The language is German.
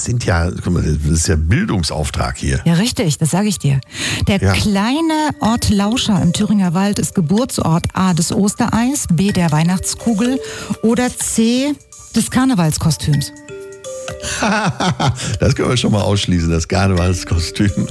guck mal, das ist ja Bildungsauftrag hier. Ja, richtig, das sage ich dir. Der kleine Ort Lauscha im Thüringer Wald ist Geburtsort A des Ostereis, B der Weihnachtskugel oder C des Karnevalskostüms. Das können wir schon mal ausschließen, das Karnevalskostüm.